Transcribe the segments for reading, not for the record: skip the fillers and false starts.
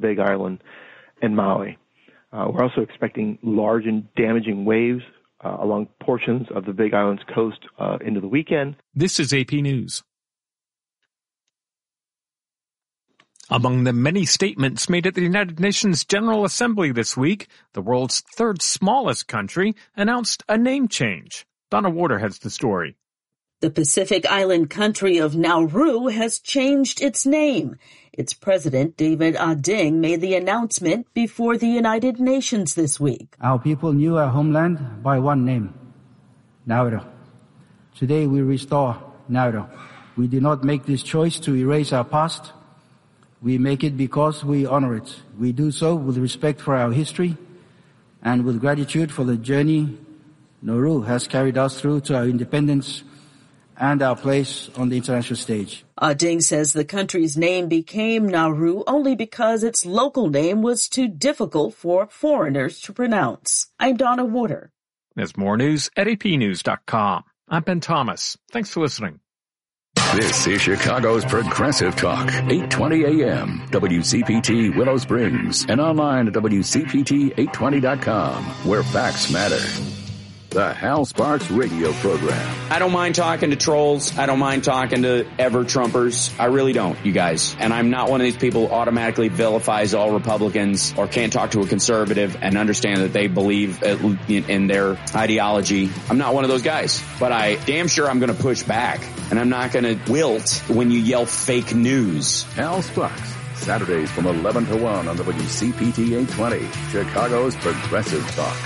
Big Island and Maui. We're also expecting large and damaging waves along portions of the Big Island's coast into the weekend. This is AP News. Among the many statements made at the United Nations General Assembly this week, the world's third smallest country announced a name change. Donna Warder has the story. The Pacific Island country of Nauru has changed its name. Its president, David Ading, made the announcement before the United Nations this week. Our people knew our homeland by one name, Nauru. Today we restore Nauru. We do not make this choice to erase our past. We make it because we honor it. We do so with respect for our history and with gratitude for the journey Nauru has carried us through to our independence and our place on the international stage. Ading says the country's name became Nauru only because its local name was too difficult for foreigners to pronounce. I'm Donna Warder. There's more news at apnews.com. I'm Ben Thomas. Thanks for listening. This is Chicago's Progressive Talk, 820 AM, WCPT Willow Springs, and online at WCPT820.com, where facts matter. The Hal Sparks radio program. I don't mind talking to trolls. I don't mind talking to ever-Trumpers. I really don't, you guys. And I'm not one of these people who automatically vilifies all Republicans or can't talk to a conservative and understand that they believe in their ideology. I'm not one of those guys. But I damn sure I'm going to push back. And I'm not going to wilt when you yell fake news. Hal Sparks, Saturdays from 11 to 1 on WCPT 820, Chicago's Progressive Talk.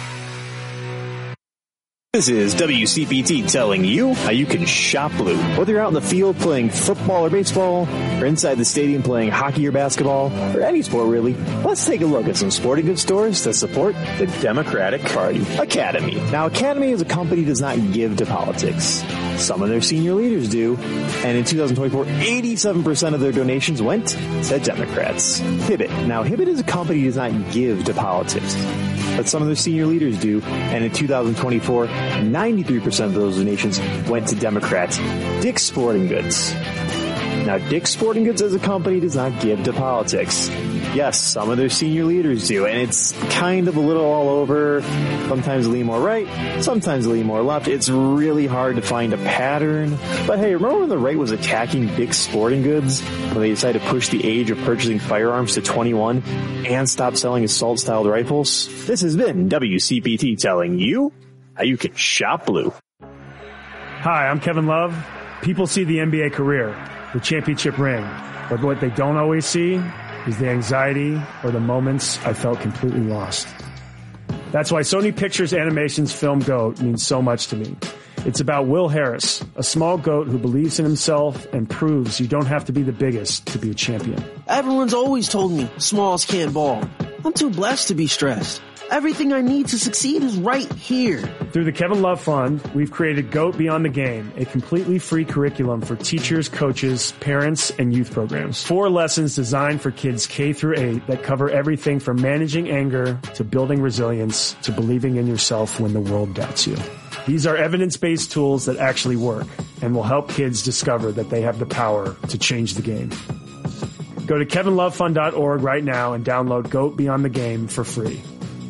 This is WCPT telling you how you can shop blue. Whether you're out in the field playing football or baseball, or inside the stadium playing hockey or basketball, or any sport really, let's take a look at some sporting goods stores that support the Democratic Party. Academy. Now, Academy as a company does not give to politics. Some of their senior leaders do, and in 2024, 87% of their donations went to Democrats. Hibbett. Now, Hibbett as a company does not give to politics, but some of their senior leaders do, and in 2024, 93% of those donations went to Democrats. Dick's Sporting Goods. Now, Dick's Sporting Goods as a company does not give to politics. Yes, some of their senior leaders do, and it's kind of a little all over. Sometimes lean more right, sometimes lean more left. It's really hard to find a pattern. But hey, remember when the right was attacking Dick's Sporting Goods when they decided to push the age of purchasing firearms to 21 and stop selling assault-styled rifles? This has been WCPT telling you how you can shop blue. Hi, I'm Kevin Love. People see the NBA career, the championship ring, but what they don't always see is the anxiety or the moments I felt completely lost. That's why Sony Pictures Animation's film GOAT means so much to me. It's about Will Harris, a small goat who believes in himself and proves you don't have to be the biggest to be a champion. Everyone's always told me smalls can't ball. I'm too blessed to be stressed. Everything I need to succeed is right here. Through the Kevin Love Fund, we've created GOAT Beyond the Game, a completely free curriculum for teachers, coaches, parents, and youth programs. 4 lessons designed for kids K through 8 that cover everything from managing anger to building resilience to believing in yourself when the world doubts you. These are evidence-based tools that actually work and will help kids discover that they have the power to change the game. Go to kevinlovefund.org right now and download GOAT Beyond the Game for free.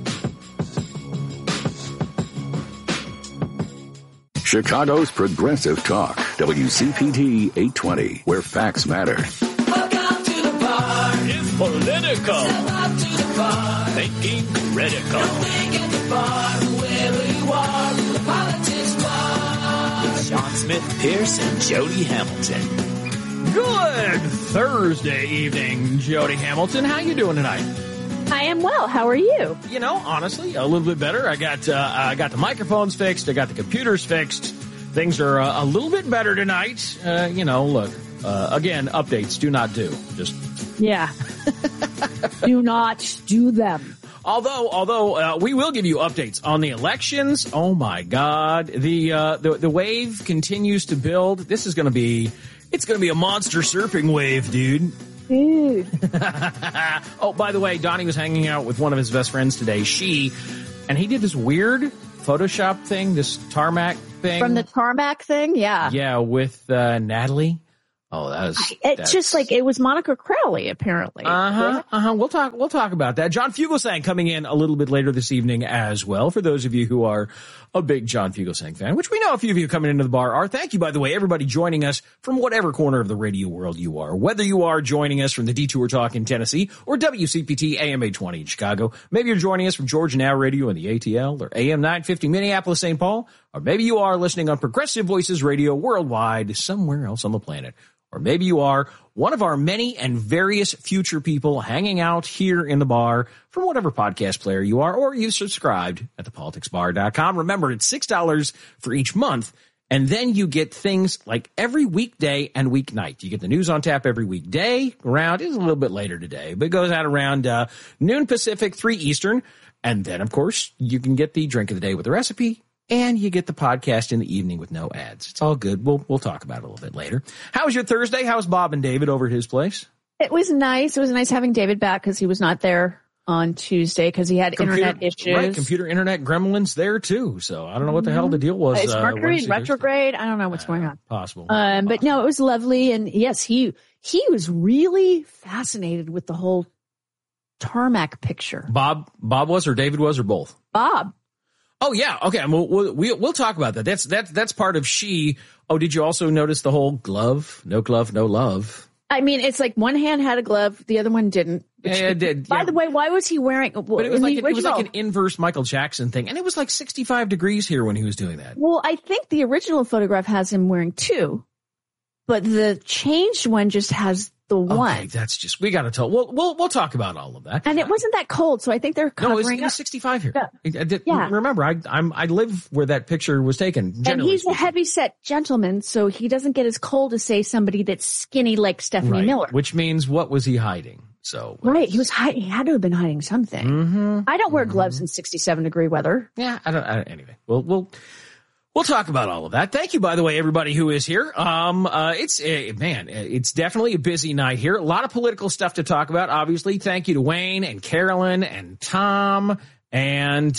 Chicago's Progressive Talk, WCPT 820, where facts matter. Welcome to the bar. It's political. Step up to the bar. Thinking critical. Don't think at the bar, whoever you are, the politics bar. With Sean Smith, Pierce, and Jody Hamilton. Good Thursday evening, Jody Hamilton. How you doing tonight? I am well. How are you? You know, honestly, a little bit better. I got the microphones fixed. I got the computers fixed. Things are a little bit better tonight. Look, again, updates do not do. Just yeah, do not do them. Although we will give you updates on the elections. Oh my God, the wave continues to build. This is going to be a monster surfing wave, dude. Dude. Oh, by the way, Donnie was hanging out with one of his best friends today. And he did this weird Photoshop thing, this tarmac thing. From the tarmac thing? Yeah. Yeah, with Natalie. Oh, that's just like it was Monica Crowley, apparently. We'll talk about that. John Fugelsang coming in a little bit later this evening as well. For those of you who are a big John Fugelsang fan, which we know a few of you coming into the bar are. Thank you, by the way, everybody joining us from whatever corner of the radio world you are. Whether you are joining us from the Detour Talk in Tennessee or WCPT AM 820 in Chicago, maybe you're joining us from Georgia Now Radio in the ATL or AM 950 Minneapolis, St. Paul, or maybe you are listening on Progressive Voices Radio worldwide somewhere else on the planet. Or maybe you are one of our many and various future people hanging out here in the bar from whatever podcast player you are, or you've subscribed at thepoliticsbar.com. Remember, it's $6 for each month, and then you get things like every weekday and weeknight. You get the news on tap every weekday around, it's a little bit later today, but it goes out around noon Pacific, 3 Eastern. And then, of course, you can get the drink of the day with the recipe. And you get the podcast in the evening with no ads. It's all good. We'll talk about it a little bit later. How was your Thursday? How's Bob and David over at his place? It was nice. It was nice having David back because he was not there on Tuesday because he had internet issues. Right, computer internet gremlins there too. So I don't know what the hell the deal was. It's Mercury retrograde. I don't know what's going on. Possible. But no, it was lovely. And yes, he was really fascinated with the whole tarmac picture. Bob was, or David was, or both? Bob. Oh yeah, okay. We'll talk about that. That's part of she. Oh, did you also notice the whole glove, no love? I mean, it's like one hand had a glove, the other one didn't. Yeah, it did. By the way, why was he wearing? But it was like an inverse Michael Jackson thing, and it was like 65 degrees here when he was doing that. Well, I think the original photograph has him wearing two, but the changed one just has the one. Okay, that's just, we got to tell. We'll talk about all of that. And it wasn't that cold, so I think they're covering it was 65 here. Yeah. Remember, I live where that picture was taken. And he's a heavy-set gentleman, so he doesn't get as cold as, say, somebody that's skinny like Stephanie Miller. Which means, what was he hiding? Right, he had to have been hiding something. Mm-hmm. I don't wear gloves in 67-degree weather. Yeah, anyway, We'll talk about all of that. Thank you, by the way, everybody who is here. It's definitely a busy night here. A lot of political stuff to talk about, obviously. Thank you to Wayne and Carolyn and Tom. And,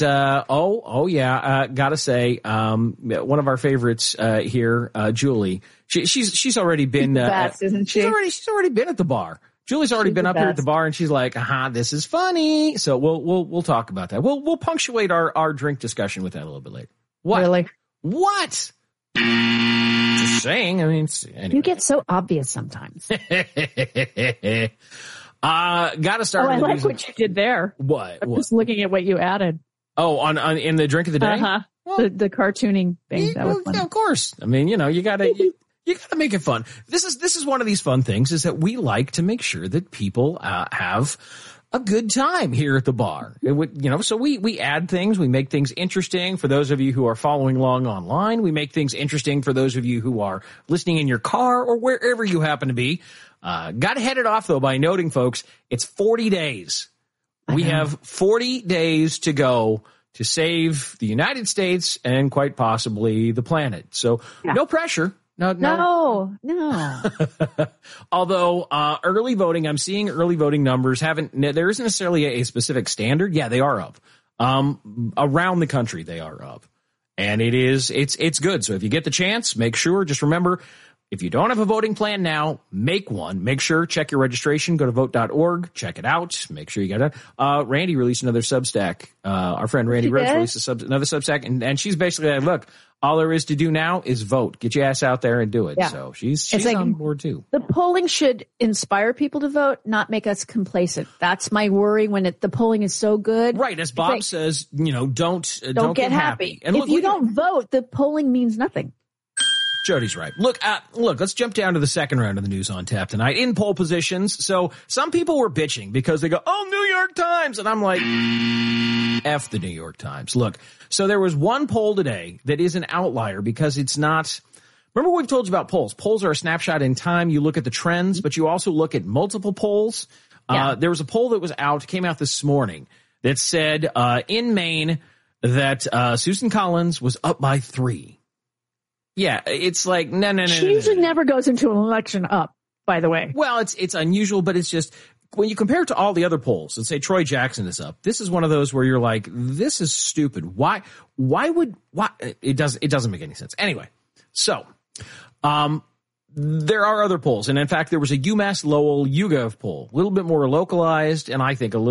gotta say, one of our favorites, here, Julie, she's already been, isn't she? She's already been at the bar. Julie's already been up here at the bar, and she's like, this is funny. So we'll talk about that. We'll punctuate our drink discussion with that a little bit later. What? Really? What? Just saying. I mean, anyway. You get so obvious sometimes. Gotta start. I like what you did there. What? I'm just looking at what you added. Oh, on in the drink of the day? Well, the cartooning thing. That was funny. Yeah, of course. I mean, you gotta make it fun. This is one of these fun things, is that we like to make sure that people have a good time here at the bar. So we add things, we make things interesting for those of you who are following along online. We make things interesting for those of you who are listening in your car or wherever you happen to be. Got to head it off though by noting, folks, it's 40 days. We have 40 days to go to save the United States and quite possibly the planet. So no pressure. No. Although early voting, I'm seeing early voting numbers there isn't necessarily a specific standard. Yeah, they are up. Around the country, they are up. And it's good. So if you get the chance, make sure, just remember, if you don't have a voting plan now, make one. Make sure, check your registration, go to vote.org, check it out, make sure you get it. Randy released another Substack. Our friend Randy Rhodes released another Substack, and she's basically like, look, all there is to do now is vote. Get your ass out there and do it. Yeah. So she's like, on board too. The polling should inspire people to vote, not make us complacent. That's my worry when the polling is so good. Right. As Bob says, don't get happy. And if you don't vote, the polling means nothing. Jody's right. Look, let's jump down to the second round of the News on Tap tonight in poll positions. So some people were bitching because they go, New York Times. And I'm like, F the New York Times. Look, so there was one poll today that is an outlier because it's not. Remember what we've told you about polls. Polls are a snapshot in time. You look at the trends, but you also look at multiple polls. Yeah. There was a poll that came out this morning that said in Maine that Susan Collins was up by 3. Yeah, it's like, no. She usually never goes into an election up, by the way. Well, it's unusual, but it's just, when you compare it to all the other polls and say Troy Jackson is up, this is one of those where you're like, this is stupid. Why it doesn't make any sense. Anyway, so, there are other polls. And in fact, there was a UMass Lowell YouGov poll, a little bit more localized, and I think a little